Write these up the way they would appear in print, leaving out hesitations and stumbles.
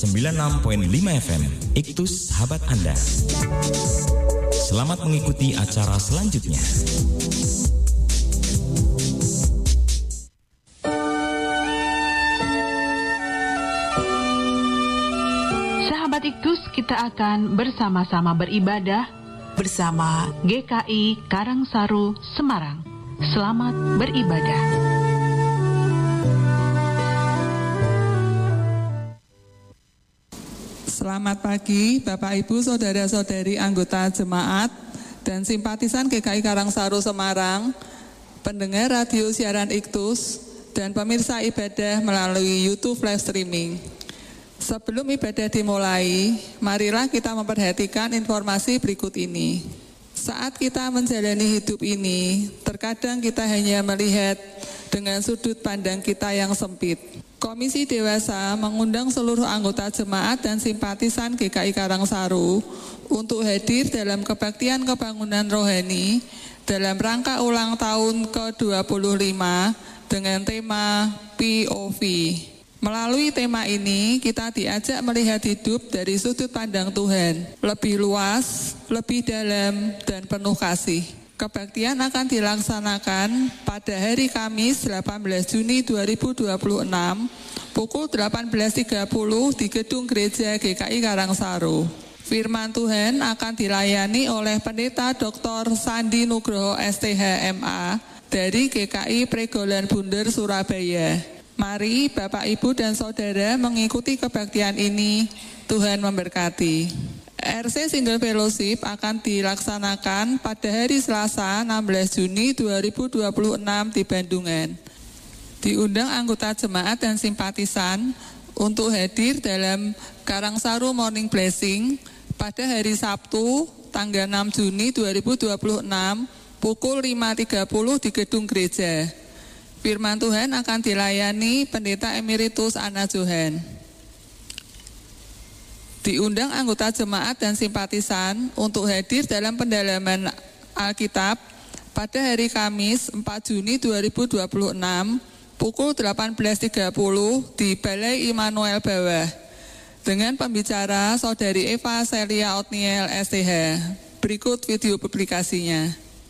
96.5 FM, Iktus Sahabat Anda. Selamat mengikuti acara selanjutnya. Sahabat Iktus, kita akan bersama-sama beribadah bersama GKI Karangsaru Semarang. Selamat beribadah. Selamat pagi Bapak Ibu, Saudara-saudari anggota jemaat dan simpatisan GKI Karangsaru Semarang, pendengar radio siaran Iktus, dan pemirsa ibadah melalui YouTube live streaming. Sebelum ibadah dimulai, marilah kita memperhatikan informasi berikut ini. Saat kita menjalani hidup ini, terkadang kita hanya melihat dengan sudut pandang kita yang sempit. Komisi Dewasa mengundang seluruh anggota jemaat dan simpatisan GKI Karangsaru untuk hadir dalam kebaktian kebangunan rohani dalam rangka ulang tahun ke-25 dengan tema POV. Melalui tema ini, kita diajak melihat hidup dari sudut pandang Tuhan, lebih luas, lebih dalam, dan penuh kasih. Kebaktian akan dilaksanakan pada hari Kamis 18 Juni 2026 pukul 18.30 di Gedung Gereja GKI Karangsaru. Firman Tuhan akan dilayani oleh Pendeta Dr. Sandi Nugroho STH MA dari GKI Pregolan Bunder Surabaya. Mari Bapak Ibu dan Saudara mengikuti kebaktian ini. Tuhan memberkati. RC Single Fellowship akan dilaksanakan pada hari Selasa 16 Juni 2026 di Bandungan. Diundang anggota jemaat dan simpatisan untuk hadir dalam Karangsaru Morning Blessing pada hari Sabtu tanggal 6 Juni 2026 pukul 5.30 di Gedung Gereja. Firman Tuhan akan dilayani Pendeta Emeritus Ana Johan. Diundang anggota jemaat dan simpatisan untuk hadir dalam pendalaman Alkitab pada hari Kamis 4 Juni 2026 pukul 18.30 di Balai Immanuel Bawah dengan pembicara Saudari Eva Celia Otniel STH. Berikut video publikasinya.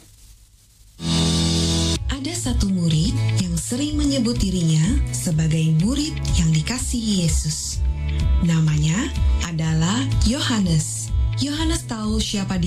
Ada satu murid yang sering menyebut dirinya sebagai murid yang dikasihi Yesus. Namanya adalah Yohanes. Yohanes tahu siapa dia.